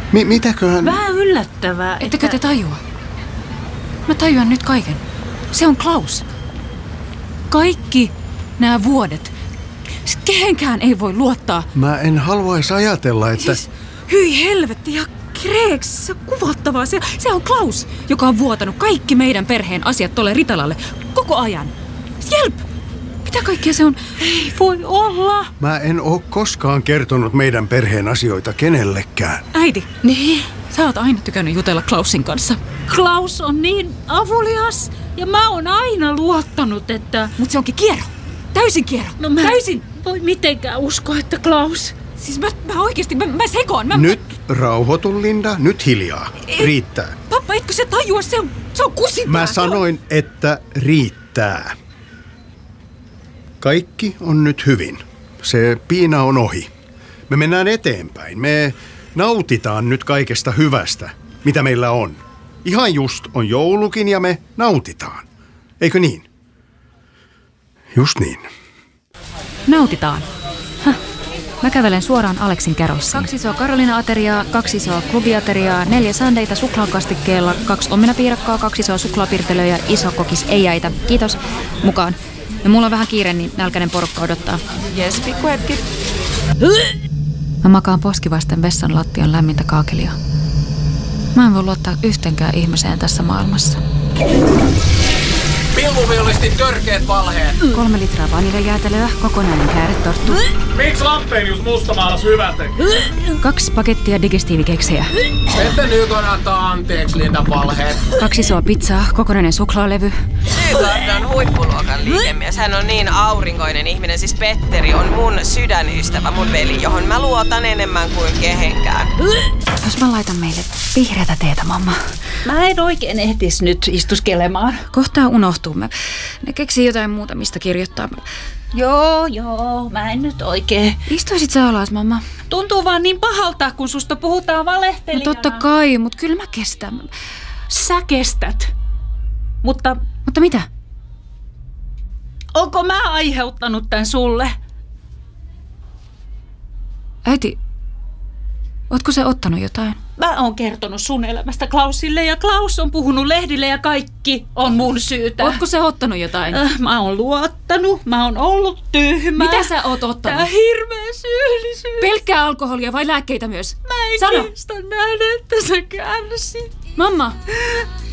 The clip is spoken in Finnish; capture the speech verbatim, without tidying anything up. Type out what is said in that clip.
Mi- mitäköhän? Vähän yllättävää. Ettekö te tajua? Mä tajuan nyt kaiken. Se on Klaus. Kaikki nämä vuodet. Kehenkään ei voi luottaa. Mä en haluaisi ajatella, että... Siis, hyi helvetti ja kreeks, se on kuvottavaa. Se, se on Klaus, joka on vuotanut kaikki meidän perheen asiat tolle Ritalalle koko ajan. Jelp! Mitä kaikkea se on? Ei voi olla. Mä en oo koskaan kertonut meidän perheen asioita kenellekään. Äiti, Niin. sä oot aina tykännyt jutella Klausin kanssa. Klaus on niin avulias ja mä oon aina luottanut, että... Mut se onkin kierro. Täysin kierro. No mä Täysin. voi mitenkään uskoa, että Klaus... Siis mä, mä oikeesti, mä, mä sekoan. Mä, Nyt rauhoitu, Linda. Nyt hiljaa. Riittää. Pappa, etkö se tajua? Se on, se on kusintaa. Mä sanoin, että riittää. Kaikki on nyt hyvin. Se piina on ohi. Me mennään eteenpäin. Me nautitaan nyt kaikesta hyvästä, mitä meillä on. Ihan just on joulukin ja me nautitaan. Eikö niin? Just niin. Nautitaan. Häh. Mä kävelen suoraan Aleksin Carolsiin. Kaksi isoa Carolina-ateriaa, kaksi isoa klubiateriaa, neljä sandeita suklaakastikkeella, kaksi omenapiirakkaa, kaksi isoa suklaapirtelöä ja iso kokis ei jäitä. Kiitos. Mukaan. Ja mulla on vähän kiire, niin nälkäinen porukka odottaa. Jes, pikkuhetki. Mä makaan poskivasten vessan lattian lämmintä kaakelia. Mä en voi luottaa yhtenkään ihmiseen tässä maailmassa. Pilkuviulistin törkeät valheet. Kolme litraa vaniljajäätelöä, kokonainen kääretorttu. Miksi Lampenius mustamaalas hyvän teki? Kaksi pakettia digestiivikeksejä. Ette nyt antaa anteeksi Lindan valheet. Kaksi isoa pizzaa, kokonainen suklaalevy. Nygard on huippuluokan liikemies. Hän on niin aurinkoinen ihminen. Siis Petteri on mun sydänystävä, mun veli, johon mä luotan enemmän kuin kehenkään. Jos mä laitan meille vihreätä teetä, mamma. Mä en oikein ehtis nyt istuskelemaan. Kohtaa unohtuu. Mä, ne keksii jotain muuta, mistä kirjoittaa. Joo, joo, mä en nyt oikein. Istuisit sä alas, mamma? Tuntuu vaan niin pahalta, kun susta puhutaan No valehtelijana. totta kai, mut kyllä mä kestän. Sä kestät. Mutta Mutta mitä? onko mä aiheuttanut tän sulle? Äiti, ootko sä ottanut jotain? Mä oon kertonut sun elämästä Klausille ja Klaus on puhunut lehdille ja kaikki on mun syytä. Ootko sä ottanut jotain? Äh, mä oon luottanut, mä oon ollut tyhmä. Mitä sä oot ottanut? Tää hirveä syyllisyys. Pelkkää alkoholia vai lääkkeitä myös? Mä en Sano. kestä nähdä, että sä kärsit. Mamma,